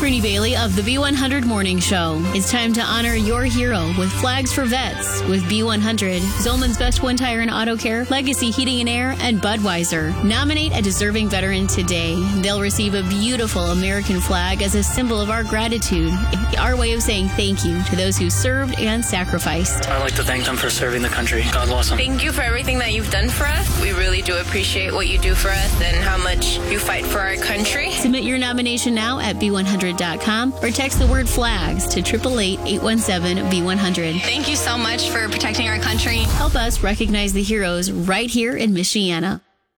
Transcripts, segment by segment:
Brittany Bailey of the B100 Morning Show. It's time to honor your hero with Flags for Vets with B100, Zolman's Best One Tire and Auto Care, Legacy Heating and Air, and Budweiser. Nominate a deserving veteran today. They'll receive a beautiful American flag as a symbol of our gratitude, our way of saying thank you to those who served and sacrificed. I'd like to thank them for serving the country. God bless them. Thank you for everything that you've done for us. We really do appreciate what you do for us and how much you fight for our country. Submit your nomination now at B100.com or text the word flags to 888-817-B100. Thank you so much for protecting our country. Help us recognize the heroes right here in Michiana.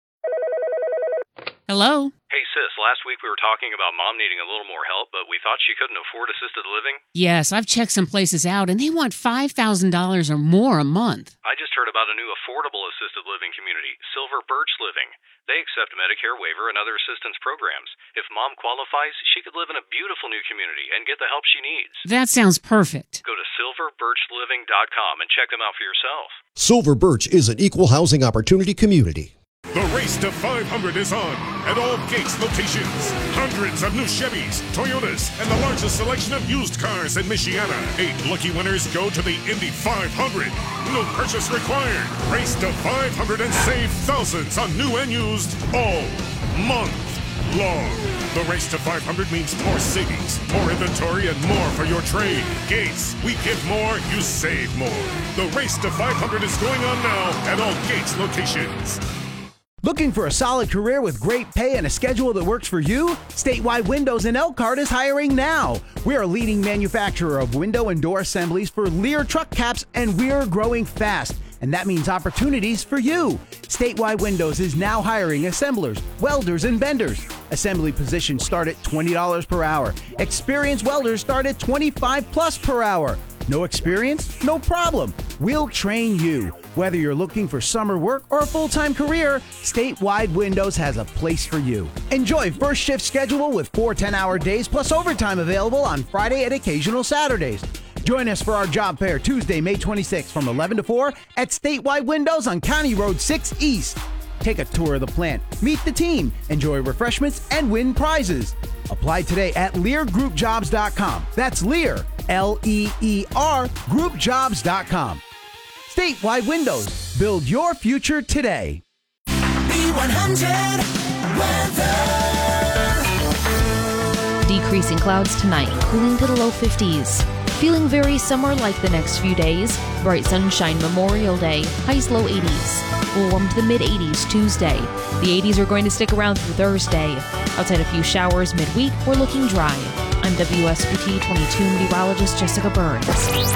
Hello? Hey, sis, last week we were talking about Mom needing a little more help, but we thought she couldn't afford assisted living. Yes, I've checked some places out, and they want $5,000 or more a month. I just heard about a new affordable assisted living community, Silver Birch Living. They accept Medicare waiver and other assistance programs. If Mom qualifies, she could live in a beautiful new community and get the help she needs. That sounds perfect. Go to silverbirchliving.com and check them out for yourself. Silver Birch is an equal housing opportunity community. The race to 500 is on at all Gates locations. Hundreds of new Chevys, Toyotas, and the largest selection of used cars in Michiana. 8 lucky winners go to the Indy 500. No purchase required. Race to 500 and save thousands on new and used all month long. The race to 500 means more savings, more inventory, and more for your trade. Gates, we give more, you save more. The race to 500 is going on now at all Gates locations. Looking for a solid career with great pay and a schedule that works for you? Statewide Windows in Elkhart is hiring now. We are a leading manufacturer of window and door assemblies for Lear truck caps, and we're growing fast. And that means opportunities for you. Statewide Windows is now hiring assemblers, welders, and benders. Assembly positions start at $20 per hour. Experienced welders start at $25+ per hour. No experience? No problem. We'll train you. Whether you're looking for summer work or a full-time career, Statewide Windows has a place for you. Enjoy first shift schedule with 4 10-hour days plus overtime available on Friday and occasional Saturdays. Join us for our job fair Tuesday, May 26th from 11 to 4 at Statewide Windows on County Road 6 East. Take a tour of the plant, meet the team, enjoy refreshments, and win prizes. Apply today at LearGroupJobs.com. That's Lear, L-E-E-R, groupjobs.com. Statewide Windows. Build your future today. B100 weather. Decreasing clouds tonight, cooling to the low 50s. Feeling very summer-like the next few days. Bright sunshine Memorial Day, highs low 80s. We'll warm to the mid-80s Tuesday. The 80s are going to stick around through Thursday. Outside a few showers midweek, we're looking dry. I'm WSBT 22 meteorologist Jessica Burns.